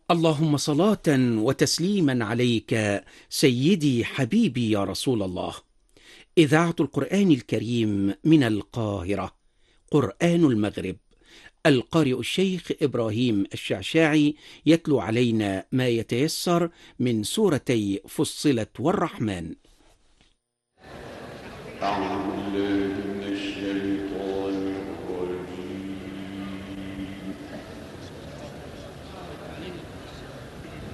اللهم صلاة وتسليما عليك سيدي حبيبي يا رسول الله. إذاعة القرآن الكريم من القاهرة، قرآن المغرب. القارئ الشيخ إبراهيم الشعشاعي يتلو علينا ما يتيسر من سورتي فصلت والرحمن. أعوذ